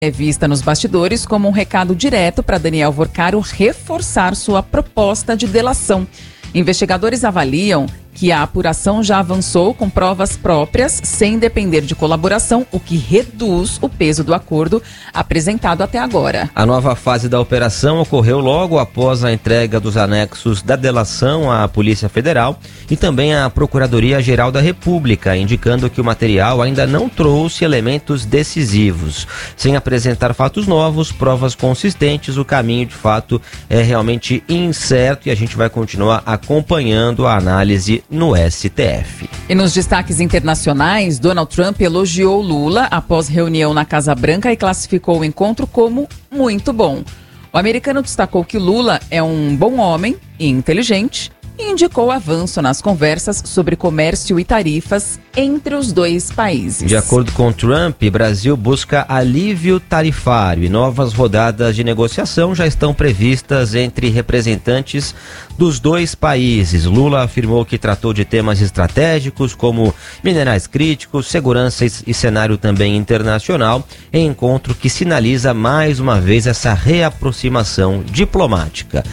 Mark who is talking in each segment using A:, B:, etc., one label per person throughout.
A: É vista nos bastidores como um recado direto para Daniel Vorcaro reforçar sua proposta de delação. Investigadores avaliam que a apuração já avançou com provas próprias, sem depender de colaboração, o que reduz o peso do acordo apresentado até agora.
B: A nova fase da operação ocorreu logo após a entrega dos anexos da delação à Polícia Federal e também à Procuradoria-Geral da República, indicando que o material ainda não trouxe elementos decisivos. Sem apresentar fatos novos, provas consistentes, o caminho de fato é realmente incerto e a gente vai continuar acompanhando a análise no STF.
A: E nos destaques internacionais, Donald Trump elogiou Lula após reunião na Casa Branca e classificou o encontro como muito bom. O americano destacou que Lula é um bom homem e inteligente e indicou avanço nas conversas sobre comércio e tarifas entre os dois países.
B: De acordo com Trump, Brasil busca alívio tarifário e novas rodadas de negociação já estão previstas entre representantes dos dois países. Lula afirmou que tratou de temas estratégicos como minerais críticos, segurança e cenário também internacional, em encontro que sinaliza mais uma vez essa reaproximação diplomática.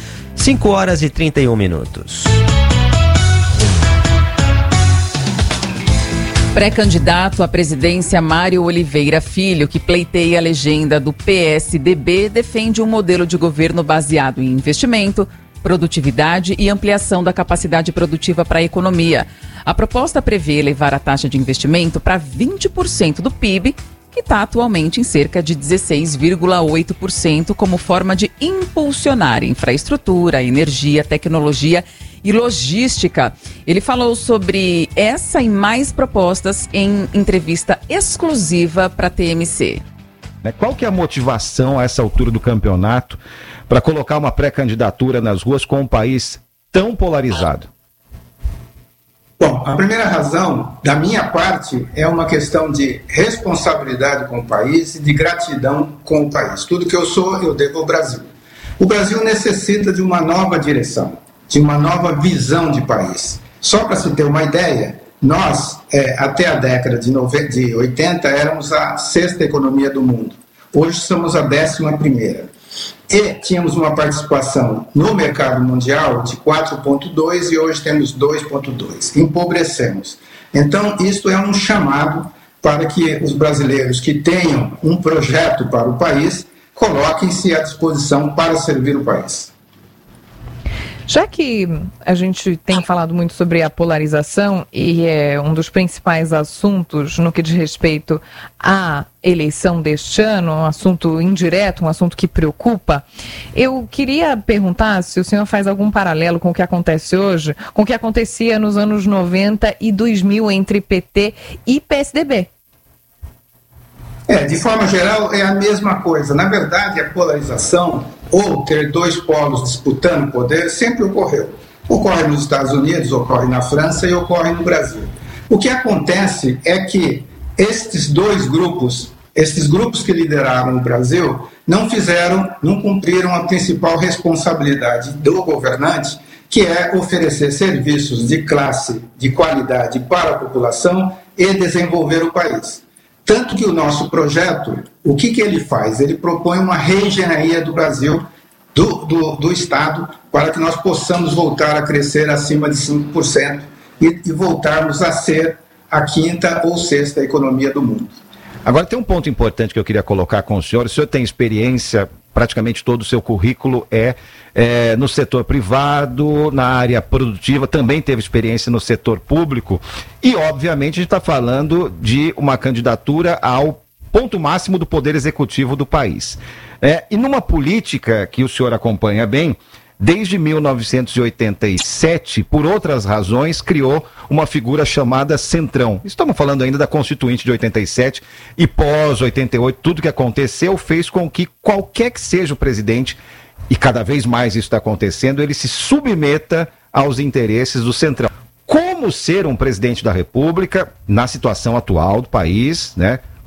B: 5h31.
A: Pré-candidato à presidência Mário Oliveira Filho, que pleiteia a legenda do PSDB, defende um modelo de governo baseado em investimento, produtividade e ampliação da capacidade produtiva para a economia. A proposta prevê elevar a taxa de investimento para 20% do PIB, que está atualmente em cerca de 16,8%, como forma de impulsionar infraestrutura, energia, tecnologia e logística. Ele falou sobre essa e mais propostas em entrevista exclusiva para a TMC.
C: Qual que é a motivação a essa altura do campeonato para colocar uma pré-candidatura nas ruas com um país tão polarizado?
D: Bom, a primeira razão, da minha parte, é uma questão de responsabilidade com o país e de gratidão com o país. Tudo que eu sou, eu devo ao Brasil. O Brasil necessita de uma nova direção, de uma nova visão de país. Só para se ter uma ideia, nós, até a década de 80, éramos a 6ª economia do mundo. Hoje somos a 11ª. E tínhamos uma participação no mercado mundial de 4,2 e hoje temos 2,2. Empobrecemos. Então, isto é um chamado para que os brasileiros que tenham um projeto para o país coloquem-se à disposição para servir o país.
E: Já que a gente tem falado muito sobre a polarização e é um dos principais assuntos no que diz respeito à eleição deste ano, um assunto indireto, um assunto que preocupa, eu queria perguntar se o senhor faz algum paralelo com o que acontece hoje, com o que acontecia nos anos 90 e 2000 entre PT e PSDB.
D: De forma geral, é a mesma coisa. Na verdade, a polarização, ou ter dois polos disputando poder, sempre ocorreu. Ocorre nos Estados Unidos, ocorre na França e ocorre no Brasil. O que acontece é que estes grupos que lideraram o Brasil, não cumpriram a principal responsabilidade do governante, que é oferecer serviços de classe, de qualidade para a população e desenvolver o país. Tanto que o nosso projeto, o que ele faz? Ele propõe uma reengenharia do Brasil, do Estado, para que nós possamos voltar a crescer acima de 5% e voltarmos a ser a 5ª ou 6ª economia do mundo.
C: Agora tem um ponto importante que eu queria colocar com o senhor tem experiência, praticamente todo o seu currículo é no setor privado, na área produtiva, também teve experiência no setor público e, obviamente, a gente está falando de uma candidatura ao ponto máximo do poder executivo do país. E numa política que o senhor acompanha bem, desde 1987, por outras razões, criou uma figura chamada Centrão. Estamos falando ainda da Constituinte de 87 e pós-88, tudo que aconteceu fez com que qualquer que seja o presidente, e cada vez mais isso está acontecendo, ele se submeta aos interesses do Centrão. Como ser um presidente da República na situação atual do país, né?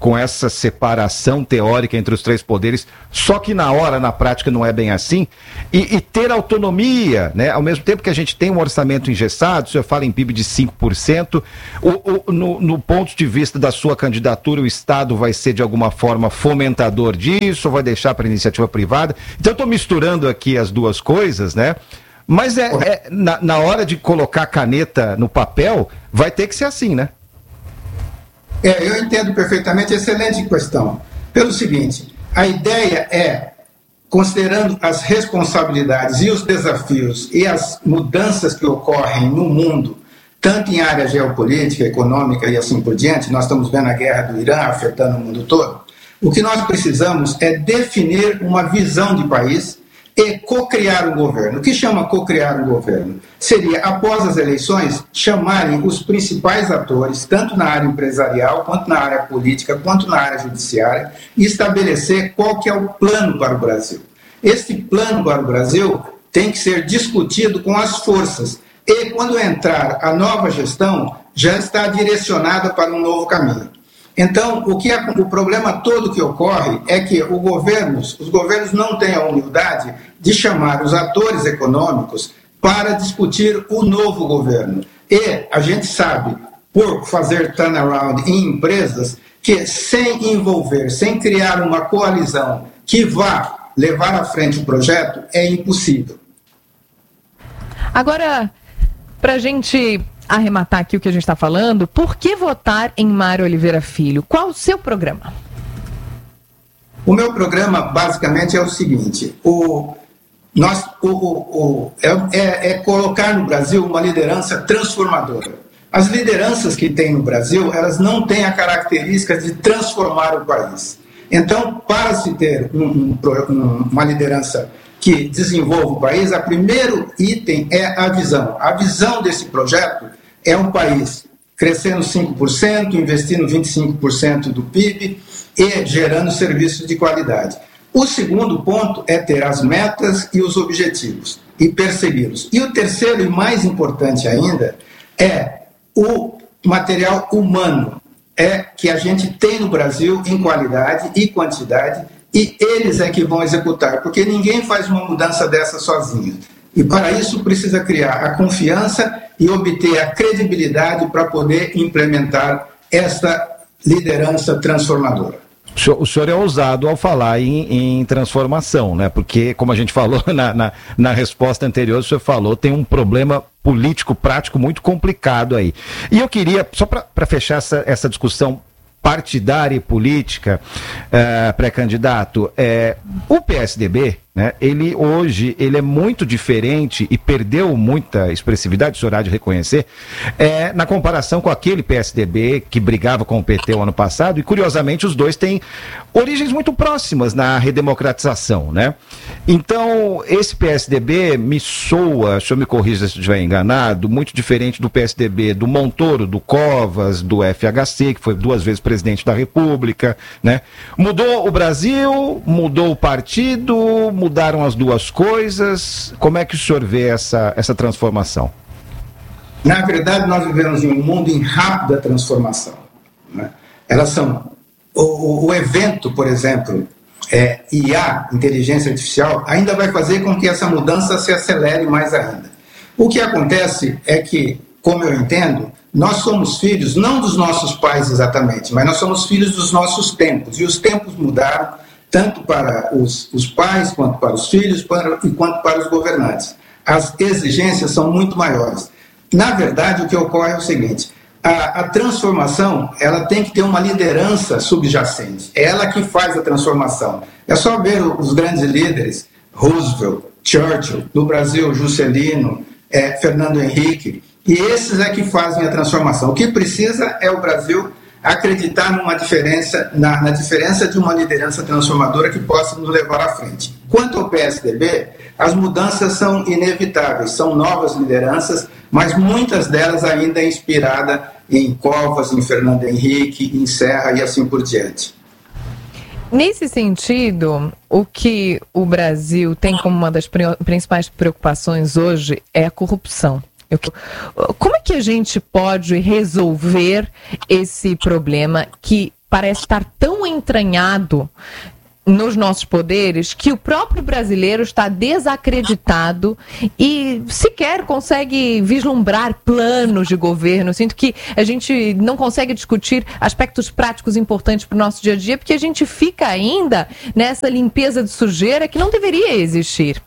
C: com essa separação teórica entre os três poderes, só que na prática não é bem assim, e ter autonomia, né? Ao mesmo tempo que a gente tem um orçamento engessado, o senhor fala em PIB de 5%, no ponto de vista da sua candidatura, o Estado vai ser de alguma forma fomentador disso, ou vai deixar para a iniciativa privada? Então eu estou misturando aqui as duas coisas, né? Mas na hora de colocar a caneta no papel, vai ter que ser assim, né?
D: Eu entendo perfeitamente, excelente questão. Pelo seguinte, a ideia é, considerando as responsabilidades e os desafios e as mudanças que ocorrem no mundo, tanto em área geopolítica, econômica e assim por diante, nós estamos vendo a guerra do Irã afetando o mundo todo, o que nós precisamos é definir uma visão de país e co-criar um governo. O que chama co-criar um governo? Seria, após as eleições, chamarem os principais atores, tanto na área empresarial, quanto na área política, quanto na área judiciária, e estabelecer qual que é o plano para o Brasil. Esse plano para o Brasil tem que ser discutido com as forças, e quando entrar a nova gestão, já está direcionada para um novo caminho. Então, o problema todo que ocorre é que os governos não têm a humildade de chamar os atores econômicos para discutir o novo governo. E a gente sabe, por fazer turnaround em empresas, que sem envolver, sem criar uma coalizão que vá levar à frente o projeto, é impossível.
E: Agora, para a gente arrematar aqui o que a gente está falando, por que votar em Mário Oliveira Filho? Qual o seu programa?
D: O meu programa, basicamente, é o seguinte: é colocar no Brasil uma liderança transformadora. As lideranças que tem no Brasil, elas não têm a característica de transformar o país. Então, para se ter uma liderança que desenvolva o país, o primeiro item é a visão. A visão desse projeto é um país crescendo 5%, investindo 25% do PIB e gerando serviços de qualidade. O segundo ponto é ter as metas e os objetivos e persegui-los. E o terceiro e mais importante ainda é o material humano, que a gente tem no Brasil em qualidade e quantidade, e eles é que vão executar, porque ninguém faz uma mudança dessa sozinho. E para isso precisa criar a confiança e obter a credibilidade para poder implementar esta liderança transformadora.
C: O senhor é ousado ao falar em transformação, né? Porque, como a gente falou na resposta anterior, o senhor falou, tem um problema político, prático muito complicado aí. E eu queria, só para fechar essa discussão partidária e política, pré-candidato, o PSDB, né, hoje ele é muito diferente e perdeu muita expressividade, o senhor há de reconhecer, na comparação com aquele PSDB que brigava com o PT o ano passado, e curiosamente os dois têm origens muito próximas na redemocratização, né? Então, esse PSDB me soa, se eu me corrija se eu estiver enganado, muito diferente do PSDB do Montoro, do Covas, do FHC, que foi 2 vezes presidente da República, né? Mudou o Brasil, mudou o partido, mudaram as duas coisas. Como é que o senhor vê essa transformação?
D: Na verdade, nós vivemos em um mundo em rápida transformação, né? Elas são... O evento, por exemplo, IA, inteligência artificial, ainda vai fazer com que essa mudança se acelere mais ainda. O que acontece é que, como eu entendo, nós somos filhos, não dos nossos pais exatamente, mas nós somos filhos dos nossos tempos. E os tempos mudaram, tanto para os pais, quanto para os filhos, quanto para os governantes. As exigências são muito maiores. Na verdade, o que ocorre é o seguinte: a transformação, ela tem que ter uma liderança subjacente. É ela que faz a transformação. É só ver os grandes líderes, Roosevelt, Churchill, no Brasil, Juscelino, Fernando Henrique, e esses é que fazem a transformação. O que precisa é o Brasil acreditar numa diferença, na diferença de uma liderança transformadora que possa nos levar à frente. Quanto ao PSDB, as mudanças são inevitáveis, são novas lideranças, mas muitas delas ainda inspiradas em Covas, em Fernando Henrique, em Serra e assim por diante.
E: Nesse sentido, o que o Brasil tem como uma das principais preocupações hoje é a corrupção. Como é que a gente pode resolver esse problema que parece estar tão entranhado nos nossos poderes que o próprio brasileiro está desacreditado e sequer consegue vislumbrar planos de governo. Sinto que a gente não consegue discutir aspectos práticos importantes para o nosso dia a dia, porque a gente fica ainda nessa limpeza de sujeira que não deveria existir.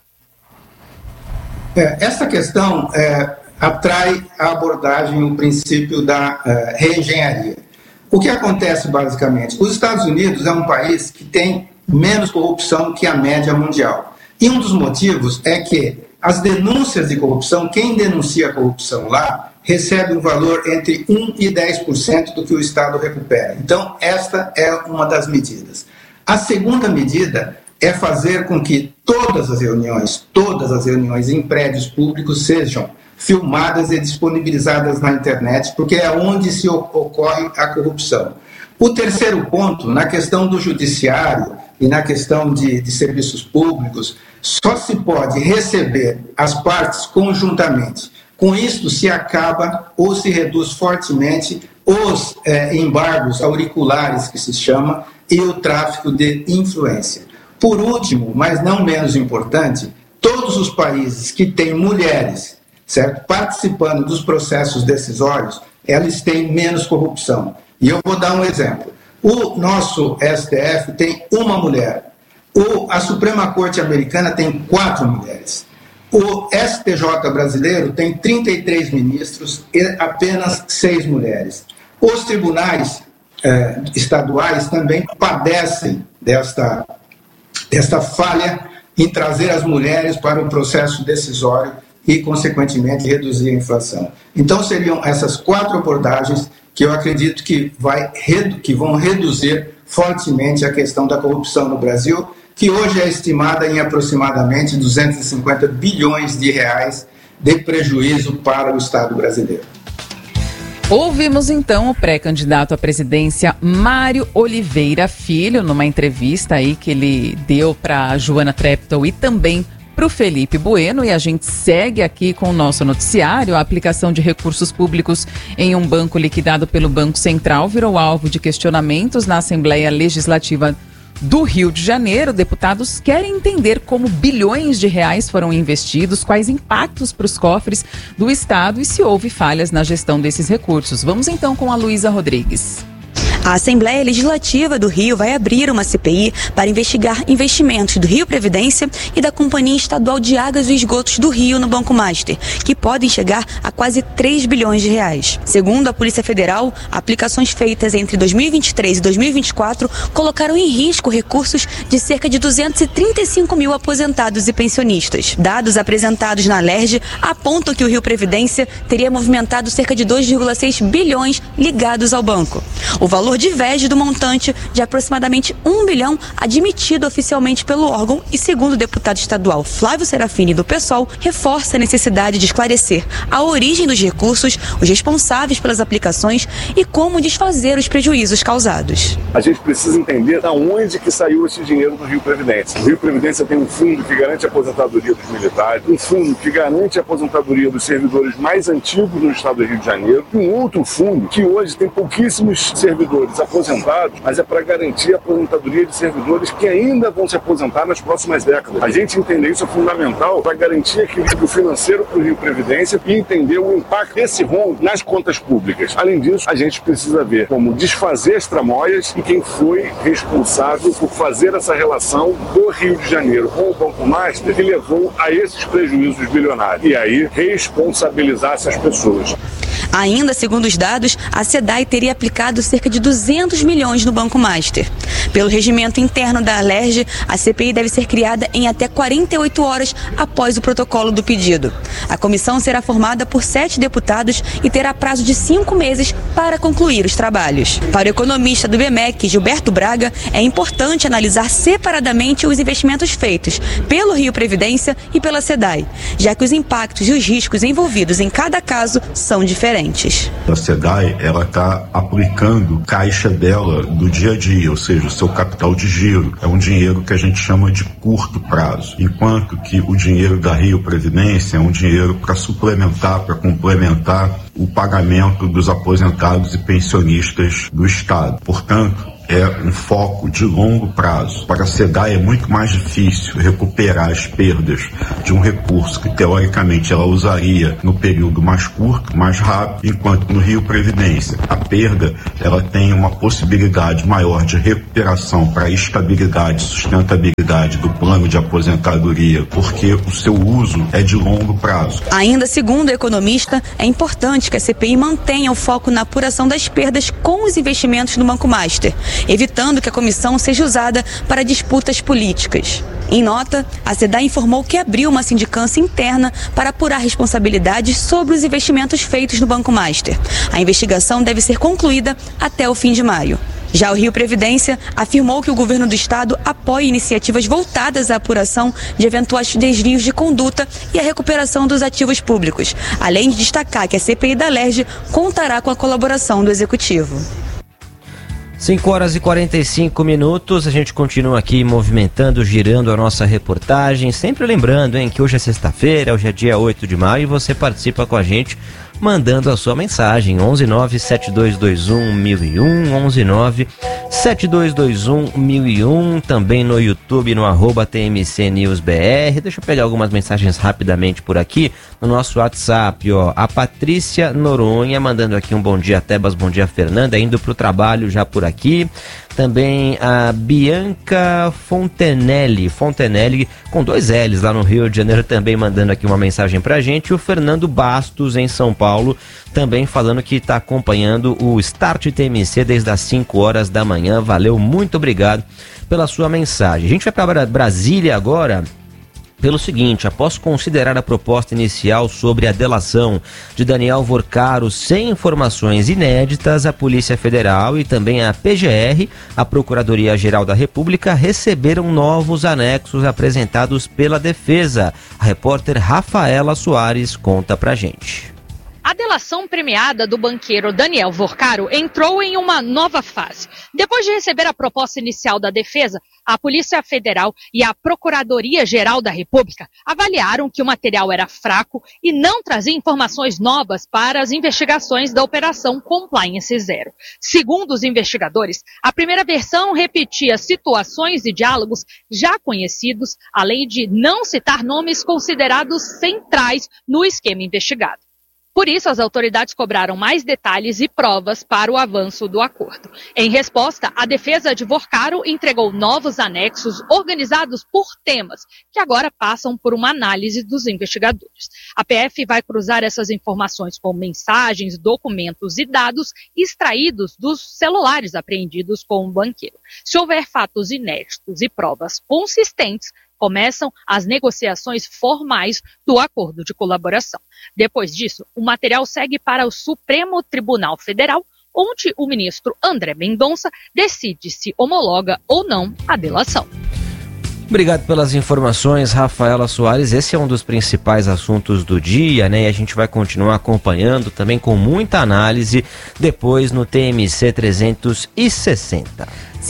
D: Essa questão atrai a abordagem, o princípio da reengenharia. O que acontece basicamente? Os Estados Unidos é um país que tem menos corrupção que a média mundial. E um dos motivos é que as denúncias de corrupção, quem denuncia a corrupção lá, recebe um valor entre 1% e 10% do que o Estado recupera. Então, esta é uma das medidas. A segunda medida é fazer com que todas as reuniões em prédios públicos sejam filmadas e disponibilizadas na internet, porque é onde se ocorre a corrupção. O terceiro ponto, na questão do judiciário e na questão de serviços públicos, só se pode receber as partes conjuntamente. Com isto se acaba ou se reduz fortemente os embargos auriculares, que se chama, e o tráfico de influência. Por último, mas não menos importante, todos os países que têm mulheres, certo, participando dos processos decisórios, elas têm menos corrupção. E eu vou dar um exemplo. O nosso STF tem uma mulher. A Suprema Corte Americana tem 4 mulheres. O STJ brasileiro tem 33 ministros e apenas 6 mulheres. Os tribunais estaduais também padecem desta falha em trazer as mulheres para o processo decisório e, consequentemente, reduzir a inflação. Então, seriam essas 4 abordagens que eu acredito que vão reduzir fortemente a questão da corrupção no Brasil, que hoje é estimada em aproximadamente 250 bilhões de reais de prejuízo para o Estado brasileiro.
A: Ouvimos então o pré-candidato à presidência Mário Oliveira Filho, numa entrevista aí que ele deu para a Joana Treptow e também para o Felipe Bueno, e a gente segue aqui com o nosso noticiário. A aplicação de recursos públicos em um banco liquidado pelo Banco Central virou alvo de questionamentos na Assembleia Legislativa do Rio de Janeiro. Deputados querem entender como bilhões de reais foram investidos, quais impactos para os cofres do Estado e se houve falhas na gestão desses recursos. Vamos então com a Luísa Rodrigues.
F: A Assembleia Legislativa do Rio vai abrir uma CPI para investigar investimentos do Rio Previdência e da Companhia Estadual de Águas e Esgotos do Rio no Banco Master, que podem chegar a quase 3 bilhões de reais. Segundo a Polícia Federal, aplicações feitas entre 2023 e 2024 colocaram em risco recursos de cerca de 235 mil aposentados e pensionistas. Dados apresentados na LERJ apontam que o Rio Previdência teria movimentado cerca de 2,6 bilhões ligados ao banco. O valor diverge do montante de aproximadamente 1 bilhão admitido oficialmente pelo órgão e, segundo o deputado estadual Flávio Serafini do PSOL, reforça a necessidade de esclarecer a origem dos recursos, os responsáveis pelas aplicações e como desfazer os prejuízos causados.
G: A gente precisa entender de onde que saiu esse dinheiro do Rio Previdência. O Rio Previdência tem um fundo que garante a aposentadoria dos militares, um fundo que garante a aposentadoria dos servidores mais antigos no estado do Rio de Janeiro, e um outro fundo que hoje tem pouquíssimos servidores aposentados, mas é para garantir a aposentadoria de servidores que ainda vão se aposentar nas próximas décadas. A gente entender isso é fundamental para garantir equilíbrio financeiro para o Rio Previdência e entender o impacto desse rombo nas contas públicas. Além disso, a gente precisa ver como desfazer as tramóias e quem foi responsável por fazer essa relação do Rio de Janeiro com o Banco Master que levou a esses prejuízos bilionários. E aí, responsabilizar essas pessoas.
F: Ainda, segundo os dados, a SEDAI teria aplicado cerca de 200 milhões no Banco Master. Pelo regimento interno da LERJ, a CPI deve ser criada em até 48 horas após o protocolo do pedido. A comissão será formada por 7 deputados e terá prazo de 5 meses para concluir os trabalhos. Para o economista do IBMEC, Gilberto Braga, é importante analisar separadamente os investimentos feitos pelo Rio Previdência e pela SEDAI, já que os impactos e os riscos envolvidos em cada caso são diferentes.
H: A SEDAI, ela está aplicando caixa dela do dia a dia, ou seja, o seu capital de giro. É um dinheiro que a gente chama de curto prazo, enquanto que o dinheiro da Rio Previdência é um dinheiro para suplementar, para complementar o pagamento dos aposentados e pensionistas do Estado. Portanto, é um foco de longo prazo. Para a SEDAI é muito mais difícil recuperar as perdas de um recurso que, teoricamente, ela usaria no período mais curto, mais rápido, enquanto no Rio Previdência a perda ela tem uma possibilidade maior de recuperação para a estabilidade e sustentabilidade do plano de aposentadoria, porque o seu uso é de longo prazo.
F: Ainda segundo o economista, é importante que a CPI mantenha o foco na apuração das perdas com os investimentos do Banco Master, evitando que a comissão seja usada para disputas políticas. Em nota, a SEDAI informou que abriu uma sindicância interna para apurar responsabilidades sobre os investimentos feitos no Banco Master. A investigação deve ser concluída até o fim de maio. Já o Rio Previdência afirmou que o governo do estado apoia iniciativas voltadas à apuração de eventuais desvios de conduta e à recuperação dos ativos públicos, além de destacar que a CPI da Alerj contará com a colaboração do Executivo.
B: 5h45, a gente continua aqui movimentando, girando a nossa reportagem, sempre lembrando, que hoje é sexta-feira, hoje é dia 8 de maio e você participa com a gente mandando a sua mensagem, 11972211001, 11972211001, também no YouTube, no @TMCNewsBR. Deixa eu pegar algumas mensagens rapidamente por aqui, no nosso WhatsApp, a Patrícia Noronha mandando aqui um bom dia, Tebas, bom dia, Fernanda, indo pro trabalho já por aqui. Também a Bianca Fontenelle, com 2 L's lá no Rio de Janeiro, também mandando aqui uma mensagem pra gente. O Fernando Bastos, em São Paulo, também falando que está acompanhando o Start TMC desde as 5 horas da manhã. Valeu, muito obrigado pela sua mensagem. A gente vai para Brasília agora. Pelo seguinte, após considerar a proposta inicial sobre a delação de Daniel Vorcaro sem informações inéditas, a Polícia Federal e também a PGR, a Procuradoria-Geral da República, receberam novos anexos apresentados pela defesa. A repórter Rafaela Soares conta pra gente.
I: A delação premiada do banqueiro Daniel Vorcaro entrou em uma nova fase. Depois de receber a proposta inicial da defesa, a Polícia Federal e a Procuradoria-Geral da República avaliaram que o material era fraco e não trazia informações novas para as investigações da Operação Compliance Zero. Segundo os investigadores, a primeira versão repetia situações e diálogos já conhecidos, além de não citar nomes considerados centrais no esquema investigado. Por isso, as autoridades cobraram mais detalhes e provas para o avanço do acordo. Em resposta, a defesa de Vorcaro entregou novos anexos organizados por temas, que agora passam por uma análise dos investigadores. A PF vai cruzar essas informações com mensagens, documentos e dados extraídos dos celulares apreendidos com o banqueiro. Se houver fatos inéditos e provas consistentes, começam as negociações formais do acordo de colaboração. Depois disso, o material segue para o Supremo Tribunal Federal, onde o ministro André Mendonça decide se homologa ou não a delação.
B: Obrigado pelas informações, Rafaela Soares. Esse é um dos principais assuntos do dia, E a gente vai continuar acompanhando também com muita análise depois no TMC 360.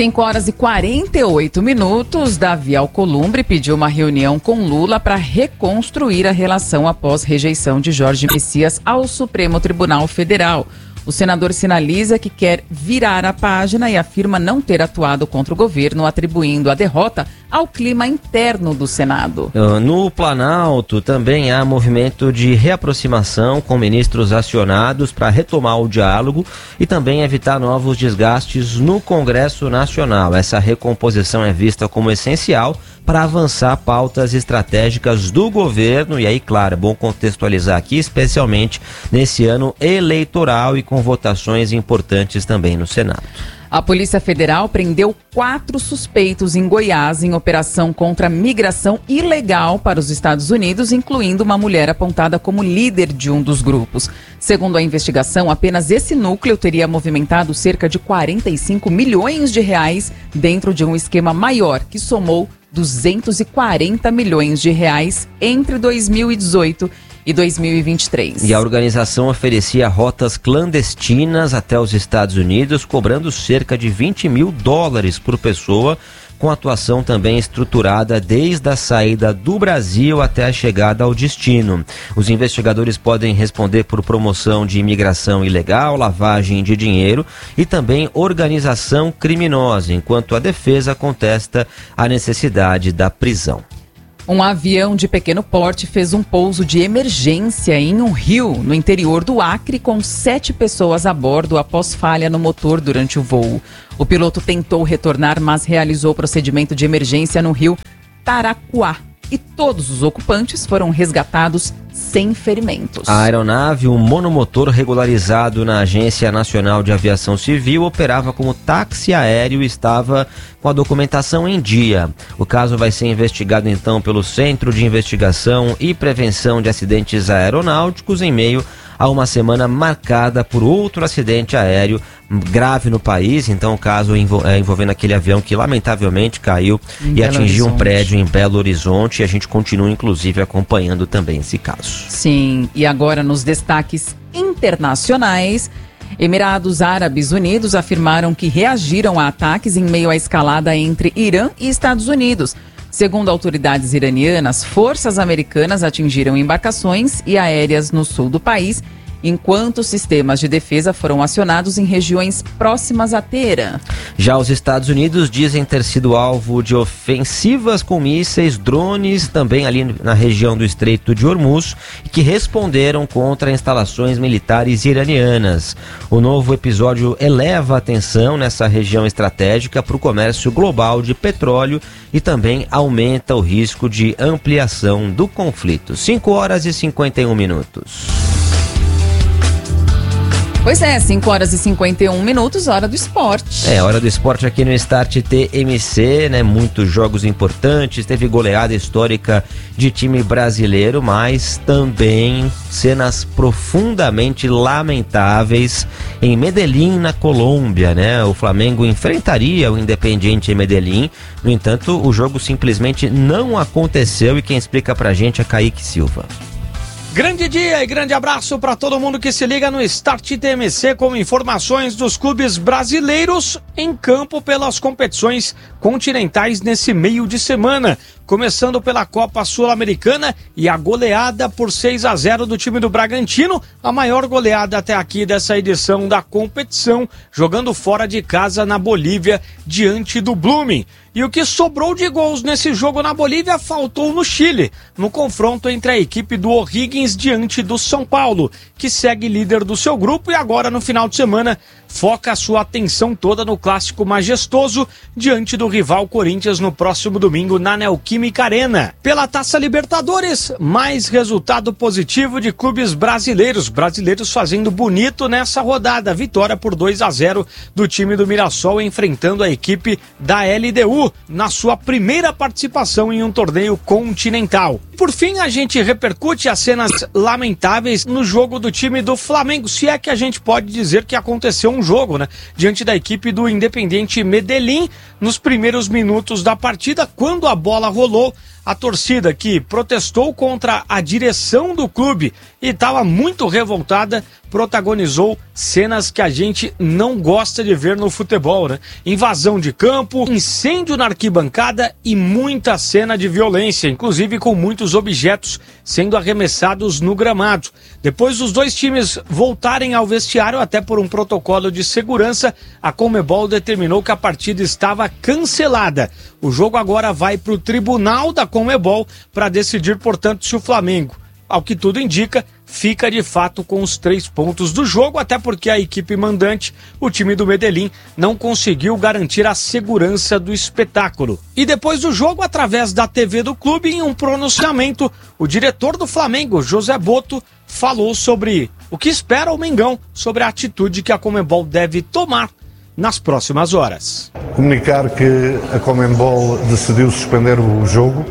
A: 5h48, Davi Alcolumbre pediu uma reunião com Lula para reconstruir a relação após rejeição de Jorge Messias ao Supremo Tribunal Federal. O senador sinaliza que quer virar a página e afirma não ter atuado contra o governo, atribuindo a derrota ao clima interno do Senado.
B: No Planalto também há movimento de reaproximação com ministros acionados para retomar o diálogo e também evitar novos desgastes no Congresso Nacional. Essa recomposição é vista como essencial para avançar pautas estratégicas do governo e aí, claro, é bom contextualizar aqui, especialmente nesse ano eleitoral e com votações importantes também no Senado.
A: A Polícia Federal prendeu 4 suspeitos em Goiás em operação contra migração ilegal para os Estados Unidos, incluindo uma mulher apontada como líder de um dos grupos. Segundo a investigação, apenas esse núcleo teria movimentado cerca de 45 milhões de reais dentro de um esquema maior que somou 240 milhões de reais entre 2018 e 2023.
B: E a organização oferecia rotas clandestinas até os Estados Unidos, cobrando cerca de $20 mil por pessoa, com atuação também estruturada desde a saída do Brasil até a chegada ao destino. Os investigadores podem responder por promoção de imigração ilegal, lavagem de dinheiro e também organização criminosa, enquanto a defesa contesta a necessidade da prisão.
A: Um avião de pequeno porte fez um pouso de emergência em um rio no interior do Acre com 7 pessoas a bordo após falha no motor durante o voo. O piloto tentou retornar, mas realizou o procedimento de emergência no rio Taracuá. E todos os ocupantes foram resgatados sem ferimentos.
B: A aeronave, um monomotor regularizado na Agência Nacional de Aviação Civil, operava como táxi aéreo e estava com a documentação em dia. O caso vai ser investigado então pelo Centro de Investigação e Prevenção de Acidentes Aeronáuticos em meio a uma semana marcada por outro acidente aéreo grave no país. Então, o caso envolvendo aquele avião que lamentavelmente caiu e atingiu um prédio em Belo Horizonte. E a gente continua, inclusive, acompanhando também esse caso.
A: Sim, e agora nos destaques internacionais, Emirados Árabes Unidos afirmaram que reagiram a ataques em meio à escalada entre Irã e Estados Unidos. Segundo autoridades iranianas, forças americanas atingiram embarcações e aéreas no sul do país, enquanto sistemas de defesa foram acionados em regiões próximas a Teherã.
B: Já os Estados Unidos dizem ter sido alvo de ofensivas com mísseis, drones, também ali na região do Estreito de Hormuz, que responderam contra instalações militares iranianas. O novo episódio eleva a tensão nessa região estratégica para o comércio global de petróleo e também aumenta o risco de ampliação do conflito. 5h51.
A: Pois é, 5h51, hora do esporte.
B: Hora do esporte aqui no Start TMC, né? Muitos jogos importantes, teve goleada histórica de time brasileiro, mas também cenas profundamente lamentáveis em Medellín, na Colômbia, né? O Flamengo enfrentaria o Independiente Medellín, no entanto, o jogo simplesmente não aconteceu e quem explica pra gente é Kaique Silva.
J: Grande dia e grande abraço para todo mundo que se liga no Start TMC com informações dos clubes brasileiros em campo pelas competições continentais nesse meio de semana. Começando pela Copa Sul-Americana e a goleada por 6-0 do time do Bragantino, a maior goleada até aqui dessa edição da competição, jogando fora de casa na Bolívia diante do Blooming. E o que sobrou de gols nesse jogo na Bolívia faltou no Chile, no confronto entre a equipe do O'Higgins diante do São Paulo, que segue líder do seu grupo e agora no final de semana foca a sua atenção toda no clássico majestoso diante do rival Corinthians no próximo domingo na Neoquímica Arena. Pela Taça Libertadores, mais resultado positivo de clubes brasileiros fazendo bonito nessa rodada. Vitória por 2-0 do time do Mirassol enfrentando a equipe da LDU na sua primeira participação em um torneio continental. Por fim, a gente repercute as cenas lamentáveis no jogo do time do Flamengo, se é que a gente pode dizer que aconteceu um jogo, né? Diante da equipe do Independiente Medellín, nos primeiros minutos da partida, quando a bola rolou, a torcida que protestou contra a direção do clube e estava muito revoltada, protagonizou cenas que a gente não gosta de ver no futebol, né? Invasão de campo, incêndio na arquibancada e muita cena de violência, inclusive com muitos objetos sendo arremessados no gramado. Depois dos dois times voltarem ao vestiário, até por um protocolo de segurança, a Conmebol determinou que a partida estava cancelada. O jogo agora vai para o tribunal da Conmebol para decidir, portanto, se o Flamengo, ao que tudo indica, fica de fato com os 3 pontos do jogo, até porque a equipe mandante, o time do Medellín, não conseguiu garantir a segurança do espetáculo. E depois do jogo, através da TV do clube, em um pronunciamento, o diretor do Flamengo, José Botto, falou sobre o que espera o Mengão sobre a atitude que a Conmebol deve tomar nas próximas horas.
K: Comunicar que a Conmebol decidiu suspender o jogo.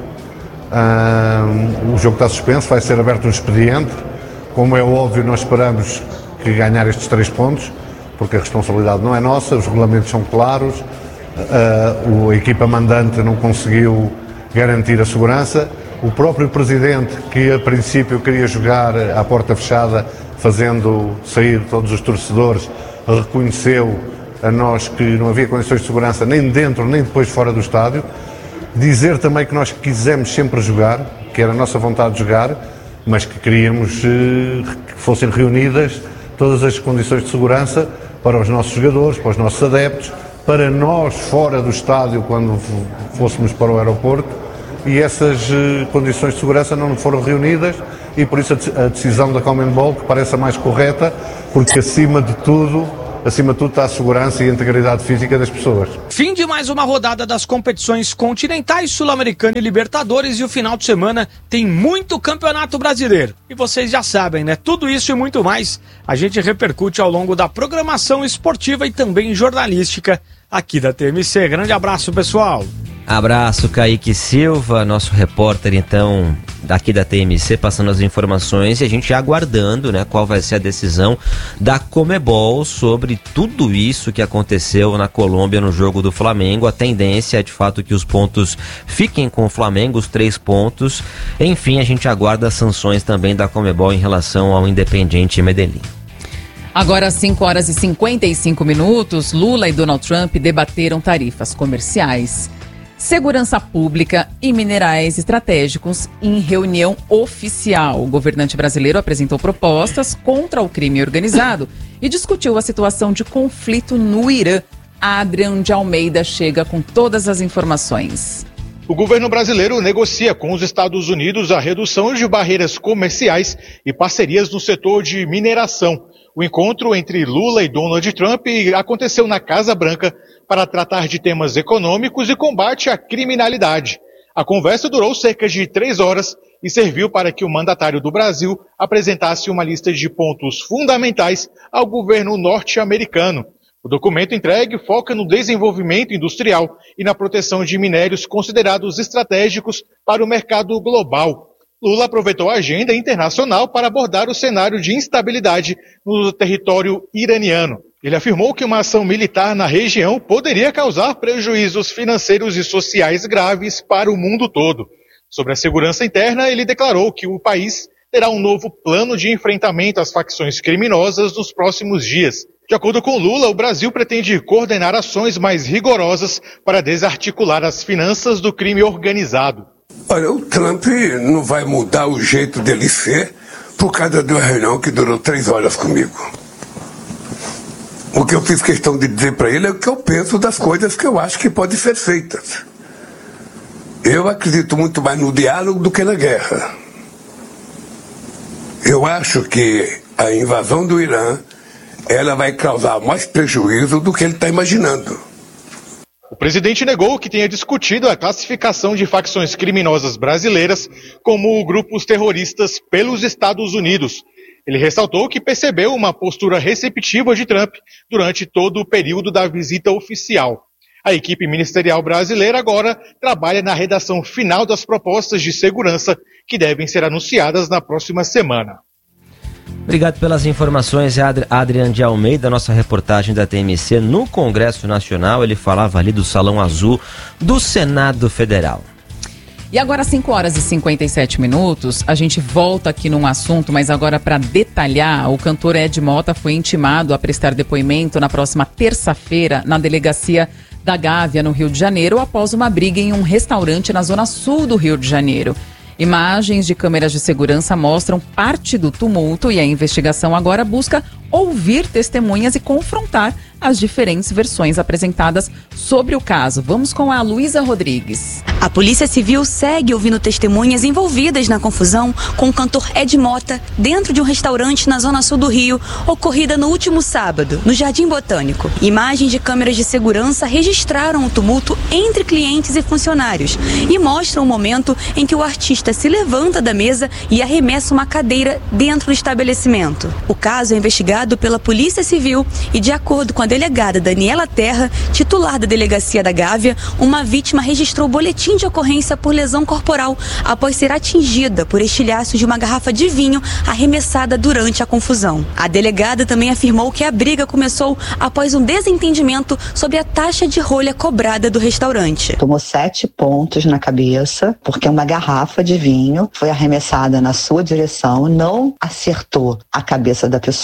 K: O jogo está suspenso, vai ser aberto um expediente. Como é óbvio, nós esperamos que ganhar estes 3 pontos, porque a responsabilidade não é nossa, os regulamentos são claros, a equipa mandante não conseguiu garantir a segurança. O próprio presidente, que a princípio queria jogar à porta fechada, fazendo sair todos os torcedores, reconheceu a nós que não havia condições de segurança nem dentro nem depois fora do estádio. Dizer também que nós quisemos sempre jogar, que era a nossa vontade de jogar, mas que queríamos que fossem reunidas todas as condições de segurança para os nossos jogadores, para os nossos adeptos, para nós fora do estádio quando fôssemos para o aeroporto, e essas condições de segurança não foram reunidas e por isso a decisão da CONMEBOL que parece a mais correta, porque acima de tudo está a segurança e a integridade física das pessoas.
J: Fim de mais uma rodada das competições continentais, Sul-Americana e Libertadores, e o final de semana tem muito Campeonato Brasileiro. E vocês já sabem, né? Tudo isso e muito mais a gente repercute ao longo da programação esportiva e também jornalística aqui da TMC. Grande abraço, pessoal!
B: Abraço, Kaique Silva, nosso repórter, então, daqui da TMC, passando as informações e a gente aguardando, né, qual vai ser a decisão da CONMEBOL sobre tudo isso que aconteceu na Colômbia no jogo do Flamengo. A tendência é, de fato, que os pontos fiquem com o Flamengo, os 3 pontos. Enfim, a gente aguarda as sanções também da CONMEBOL em relação ao Independiente Medellín.
A: Agora, às 5h55, Lula e Donald Trump debateram tarifas comerciais, segurança pública e minerais estratégicos em reunião oficial. O governante brasileiro apresentou propostas contra o crime organizado e discutiu a situação de conflito no Irã. Adrian de Almeida chega com todas as informações.
L: O governo brasileiro negocia com os Estados Unidos a redução de barreiras comerciais e parcerias no setor de mineração. O encontro entre Lula e Donald Trump aconteceu na Casa Branca para tratar de temas econômicos e combate à criminalidade. A conversa durou cerca de 3 horas e serviu para que o mandatário do Brasil apresentasse uma lista de pontos fundamentais ao governo norte-americano. O documento entregue foca no desenvolvimento industrial e na proteção de minérios considerados estratégicos para o mercado global. Lula aproveitou a agenda internacional para abordar o cenário de instabilidade no território iraniano. Ele afirmou que uma ação militar na região poderia causar prejuízos financeiros e sociais graves para o mundo todo. Sobre a segurança interna, ele declarou que o país terá um novo plano de enfrentamento às facções criminosas nos próximos dias. De acordo com Lula, o Brasil pretende coordenar ações mais rigorosas para desarticular as finanças do crime organizado.
M: Olha, o Trump não vai mudar o jeito dele ser por causa de uma reunião que durou 3 horas comigo. O que eu fiz questão de dizer para ele é o que eu penso das coisas que eu acho que podem ser feitas. Eu acredito muito mais no diálogo do que na guerra. Eu acho que a invasão do Irã, ela vai causar mais prejuízo do que ele está imaginando.
L: O presidente negou que tenha discutido a classificação de facções criminosas brasileiras como grupos terroristas pelos Estados Unidos. Ele ressaltou que percebeu uma postura receptiva de Trump durante todo o período da visita oficial. A equipe ministerial brasileira agora trabalha na redação final das propostas de segurança que devem ser anunciadas na próxima semana.
B: Obrigado pelas informações, Adrian de Almeida, nossa reportagem da TMC no Congresso Nacional. Ele falava ali do Salão Azul do Senado Federal.
A: E agora, às 5h57, a gente volta aqui num assunto, mas agora para detalhar, o cantor Ed Mota foi intimado a prestar depoimento na próxima terça-feira na delegacia da Gávea, no Rio de Janeiro, após uma briga em um restaurante na zona sul do Rio de Janeiro. Imagens de câmeras de segurança mostram parte do tumulto e a investigação agora busca ouvir testemunhas e confrontar as diferentes versões apresentadas sobre o caso. Vamos com a Luísa Rodrigues.
F: A Polícia Civil segue ouvindo testemunhas envolvidas na confusão com o cantor Ed Mota dentro de um restaurante na zona sul do Rio, ocorrida no último sábado, no Jardim Botânico. Imagens de câmeras de segurança registraram o tumulto entre clientes e funcionários e mostram o momento em que o artista se levanta da mesa e arremessa uma cadeira dentro do estabelecimento. O caso é investigado pela Polícia Civil e, de acordo com a delegada Daniela Terra, titular da Delegacia da Gávea, uma vítima registrou boletim de ocorrência por lesão corporal após ser atingida por estilhaços de uma garrafa de vinho arremessada durante a confusão. A delegada também afirmou que a briga começou após um desentendimento sobre a taxa de rolha cobrada do restaurante.
N: Tomou 7 pontos na cabeça porque uma garrafa de vinho foi arremessada na sua direção, não acertou a cabeça da pessoa,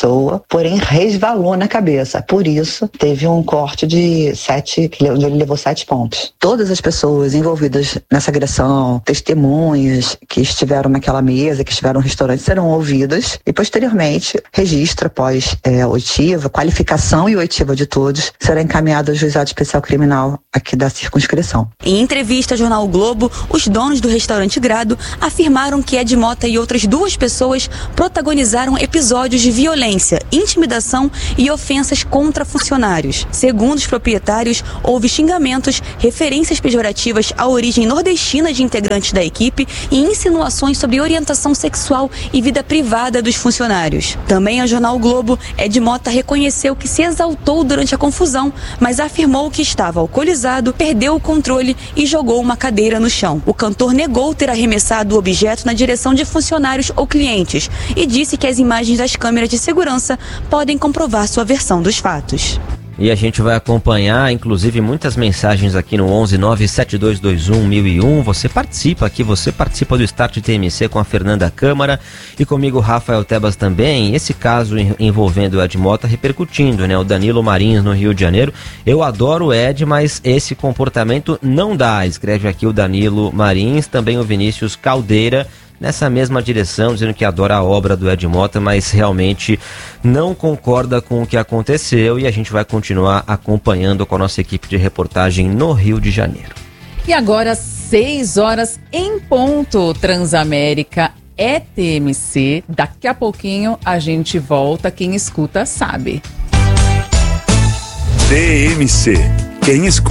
N: porém resvalou na cabeça. Por isso, teve um corte de 7, onde ele levou 7 pontos. Todas as pessoas envolvidas nessa agressão, testemunhas que estiveram naquela mesa, que estiveram no restaurante, serão ouvidas e, posteriormente, registro após oitiva, qualificação e oitiva de todos, será encaminhado ao Juizado Especial Criminal aqui da circunscrição.
F: Em entrevista ao Jornal o Globo, os donos do restaurante Grado afirmaram que Ed Mota e outras 2 pessoas protagonizaram episódios de violência, intimidação e ofensas contra funcionários. Segundo os proprietários, houve xingamentos, referências pejorativas à origem nordestina de integrantes da equipe e insinuações sobre orientação sexual e vida privada dos funcionários. Também ao Jornal o Globo, Ed Mota reconheceu que se exaltou durante a confusão, mas afirmou que estava alcoolizado, perdeu o controle e jogou uma cadeira no chão. O cantor negou ter arremessado o objeto na direção de funcionários ou clientes e disse que as imagens das câmeras de segurança podem comprovar sua versão dos fatos.
B: E a gente vai acompanhar, inclusive, muitas mensagens aqui no 11-97221-1001. Você participa aqui, você participa do Start TMC com a Fernanda Câmara e comigo, Rafael Tebas também. Esse caso envolvendo o Ed Mota repercutindo, né? O Danilo Marins no Rio de Janeiro. Eu adoro o Ed, mas esse comportamento não dá. Escreve aqui o Danilo Marins, também o Vinícius Caldeira, nessa mesma direção, dizendo que adora a obra do Ed Mota, mas realmente não concorda com o que aconteceu, e a gente vai continuar acompanhando com a nossa equipe de reportagem no Rio de Janeiro.
A: E agora, 6 horas em ponto, Transamérica é TMC. Daqui a pouquinho a gente volta, quem escuta sabe.
O: TMC, quem escuta